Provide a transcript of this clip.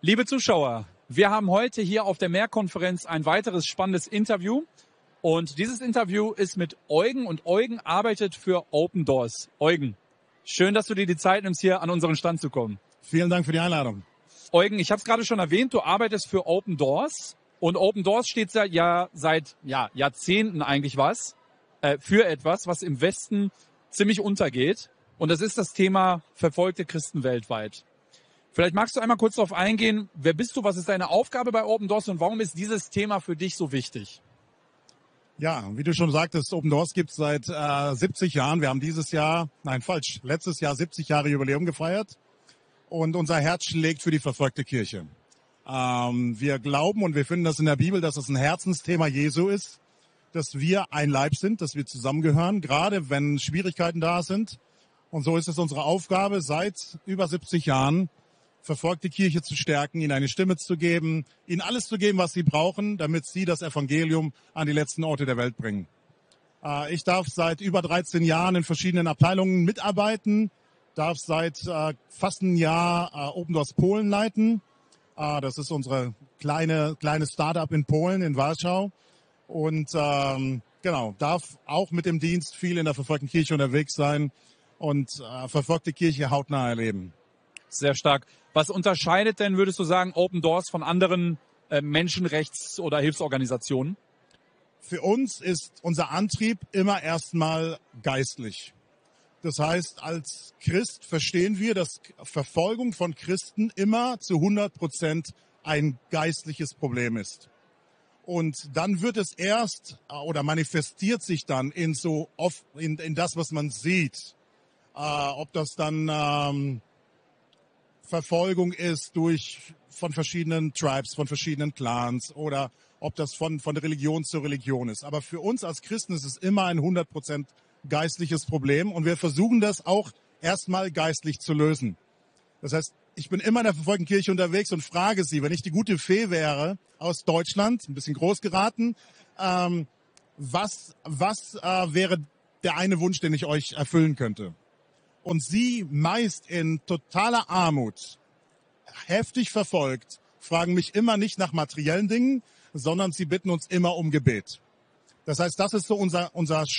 Liebe Zuschauer, wir haben heute hier auf der MER-Konferenz ein weiteres spannendes Interview. Und dieses Interview ist mit Eugen und Eugen arbeitet für Open Doors. Eugen, schön, dass du dir die Zeit nimmst, hier an unseren Stand zu kommen. Vielen Dank für die Einladung. Eugen, ich habe es gerade schon erwähnt, du arbeitest für Open Doors. Und Open Doors steht seit Jahrzehnten eigentlich für etwas, was im Westen ziemlich untergeht. Und das ist das Thema verfolgte Christen weltweit. Vielleicht magst du einmal kurz darauf eingehen, wer bist du, was ist deine Aufgabe bei Open Doors und warum ist dieses Thema für dich so wichtig? Ja, wie du schon sagtest, Open Doors gibt es seit 70 Jahren. Wir haben letztes Jahr 70 Jahre Jubiläum gefeiert. Und unser Herz schlägt für die verfolgte Kirche. Wir glauben und wir finden das in der Bibel, dass es ein Herzensthema Jesu ist, dass wir ein Leib sind, dass wir zusammengehören, gerade wenn Schwierigkeiten da sind. Und so ist es unsere Aufgabe, seit über 70 Jahren verfolgte Kirche zu stärken, ihnen eine Stimme zu geben, ihnen alles zu geben, was sie brauchen, damit sie das Evangelium an die letzten Orte der Welt bringen. Ich darf seit über 13 Jahren in verschiedenen Abteilungen mitarbeiten, darf seit fast einem Jahr Open Doors Polen leiten. Das ist unsere kleine Start-up in Polen, in Warschau. Und darf auch mit dem Dienst viel in der verfolgten Kirche unterwegs sein und verfolgte Kirche hautnah erleben. Sehr stark. Was unterscheidet denn, würdest du sagen, Open Doors von anderen Menschenrechts- oder Hilfsorganisationen? Für uns ist unser Antrieb immer erstmal geistlich. Das heißt, als Christ verstehen wir, dass Verfolgung von Christen immer zu 100% ein geistliches Problem ist. Und dann wird es erst oder manifestiert sich dann in das, was man sieht. Ob das dann Verfolgung ist von verschiedenen Tribes, von verschiedenen Clans oder ob das von Religion zu Religion ist. Aber für uns als Christen ist es immer ein 100% geistliches Problem und wir versuchen das auch erstmal geistlich zu lösen. Das heißt, ich bin immer in der verfolgten Kirche unterwegs und frage sie, wenn ich die gute Fee wäre aus Deutschland, ein bisschen groß geraten, was wäre der eine Wunsch, den ich euch erfüllen könnte? Und sie, meist in totaler Armut, heftig verfolgt, fragen mich immer nicht nach materiellen Dingen, sondern sie bitten uns immer um Gebet. Das heißt, das ist so unser